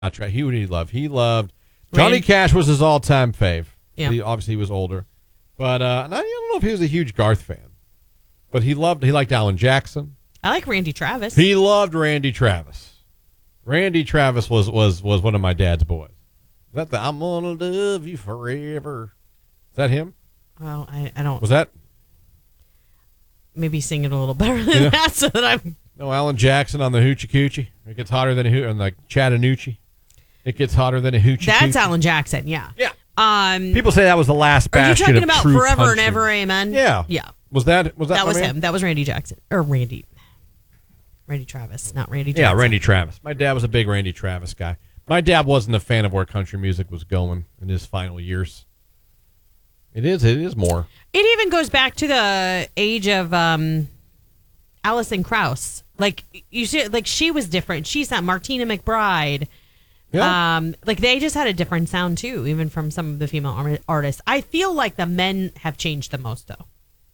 Not try. Who did he love? He loved Johnny Randy. Cash was his all-time fave. Yeah. Obviously, he was older, but I don't know if he was a huge Garth fan. But he liked Alan Jackson. I like Randy Travis. He loved Randy Travis. Randy Travis was one of my dad's boys. Is that the I'm gonna love you forever? Is that him? Well, I don't. Was that? Maybe sing it a little better than that so that I'm. No, Alan Jackson on the Hoochie Coochie. It gets hotter than on like Chattanoochie. It gets hotter than a Hoochie That's Coochie. Alan Jackson, yeah. Yeah. Um, People say that was the last Are you bastion talking of about true Forever country. and Ever, Amen? Yeah. Yeah. Was that That my was man? him. That was Randy Jackson. Or Randy Travis, not Randy Yeah, Jackson. Randy Travis. My dad was a big Randy Travis guy. My dad wasn't a fan of where country music was going in his final years. It is more. It even goes back to the age of Alison Krauss. Like you see, like she was different. She's not Martina McBride. Yeah. Like they just had a different sound too, even from some of the female artists. I feel like the men have changed the most though.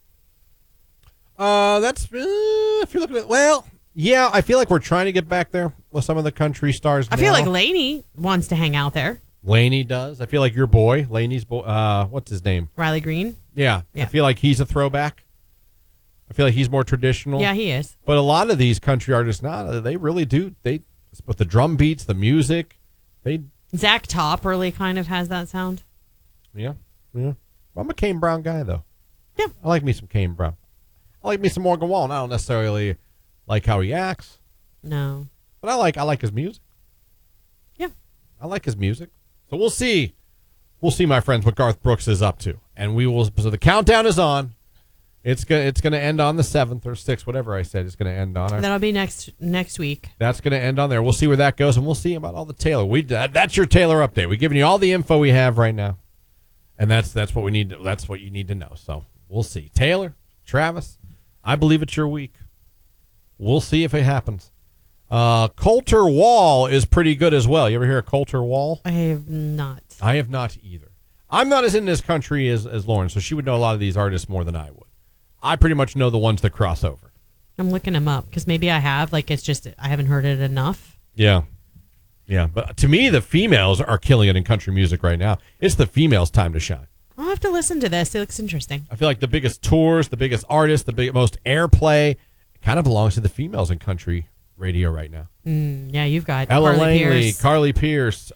That's if you're looking at yeah, I feel like we're trying to get back there with some of the country stars. I feel like Lainey wants to hang out there. Laney does. I feel like your boy, Laney's boy. What's his name? Riley Green. Yeah. I feel like he's a throwback. I feel like he's more traditional. Yeah, he is. But a lot of these country artists now, they really do. With the drum beats, the music, Zach Top really kind of has that sound. Yeah. I'm a Kane Brown guy though. Yeah. I like me some Kane Brown. I like me some Morgan Wallen. I don't necessarily like how he acts, No. but I like his music. Yeah. I like his music. So we'll see. We'll see, my friends, what Garth Brooks is up to, and we will. So the countdown is on. It's gonna end on the 7th or 6th, whatever I said. It's gonna end on. That'll be next week. That's gonna end on there. We'll see where that goes, and we'll see about all the Taylor. That's your Taylor update. We're giving you all the info we have right now, and that's what we need. That's what you need to know. So we'll see. Taylor, Travis, I believe it's your week. We'll see if it happens. Colter Wall is pretty good as well. You ever hear of Colter Wall? I have not. I have not either. I'm not as in this country as Lauren, so she would know a lot of these artists more than I would. I pretty much know the ones that cross over. I'm looking them up because maybe I have. Like it's just I haven't heard it enough. Yeah. But to me, the females are killing it in country music right now. It's the females' time to shine. I'll have to listen to this. It looks interesting. I feel like the biggest tours, the biggest artists, most airplay kind of belongs to the females in country radio right now. Yeah, you've got Ella Carly Langley, Pierce. Carly Pierce,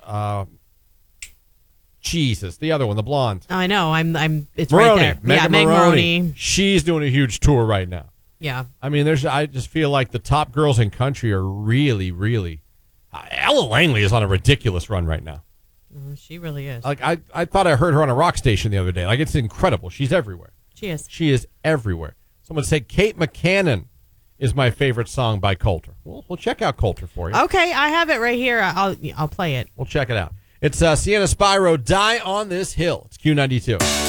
Jesus, the other one, the blonde. Oh, I know. It's Maroney, right there. Megan Meg Maroney. She's doing a huge tour right now. Yeah. I mean, I just feel like the top girls in country are really, really. Ella Langley is on a ridiculous run right now. She really is. Like I thought I heard her on a rock station the other day. Like it's incredible. She's everywhere. She is. She is everywhere. Someone said Kate McCannon is my favorite song by Colter. We'll check out Colter for you. Okay, I have it right here. I'll play it. We'll check it out. It's Sienna Spyro, Die on This Hill. It's Q92.